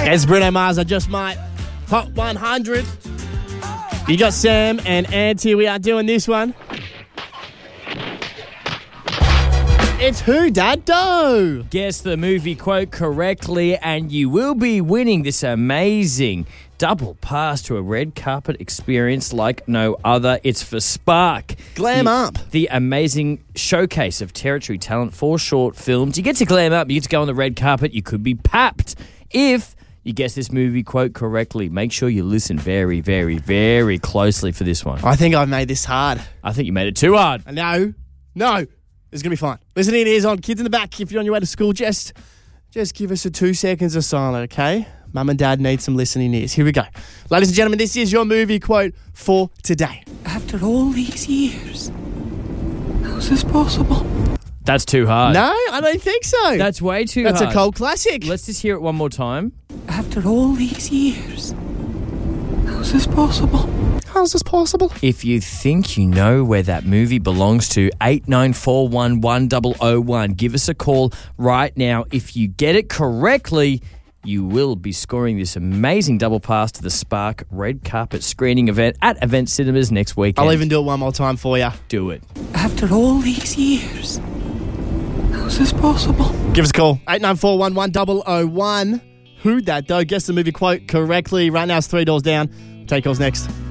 It's Bruno Mars, I Just Might. Hot 100. You got Sam and Auntie. We are doing this one. It's Who Dat Do? Guess the movie quote correctly and you will be winning this amazing double pass to a red carpet experience like no other. It's for Spark. Glam Up. The amazing showcase of territory talent for short films. You get to glam up, you get to go on the red carpet, you could be papped if you guess this movie quote correctly. Make sure you listen very, very, very closely for this one. I think I've made this hard. I think you made it too hard. No. It's going to be fine. Listening ears on. Kids in the back, if you're on your way to school, just give us a 2 seconds of silence, okay? Mum and Dad need some listening ears. Here we go. Ladies and gentlemen, this is your movie quote for today. After all these years, how's this possible? That's too hard. No, I don't think so. That's way too hard. That's a cult classic. Let's just hear it one more time. After all these years, how's this possible? How's this possible? If you think you know where that movie belongs to, 89411001. Give us a call right now. If you get it correctly, you will be scoring this amazing double pass to the Spark red carpet screening event at Event Cinemas next weekend. I'll even do it one more time for you. Do it. After all these years, how's this possible? Give us a call. 89411001. Who Dat Do? Guess the movie quote correctly. Right now it's $3 down. Take calls next.